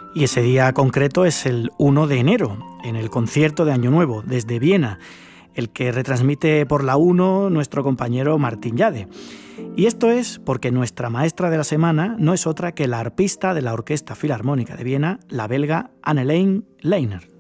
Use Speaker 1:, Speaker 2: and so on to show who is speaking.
Speaker 1: Y ese día concreto es el 1 de enero, en el concierto de Año Nuevo, desde Viena, el que retransmite por la 1 nuestro compañero Martín Llade. Y esto es porque nuestra maestra de la semana no es otra que la arpista de la Orquesta Filarmónica de Viena, la belga Anneleen Leiner.